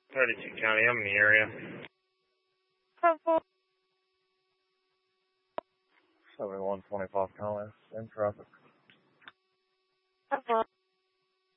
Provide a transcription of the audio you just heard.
32 County, I'm in the area. 7125 Collins, in traffic.